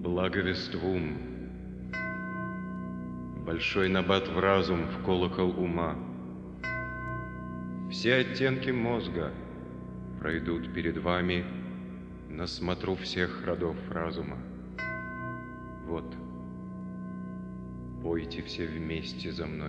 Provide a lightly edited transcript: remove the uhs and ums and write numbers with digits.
Благовествум. Большой набат в разум, в колокол ума. Все оттенки мозга пройдут перед вами на смотру всех родов разума. Вот, пойте все вместе за мной.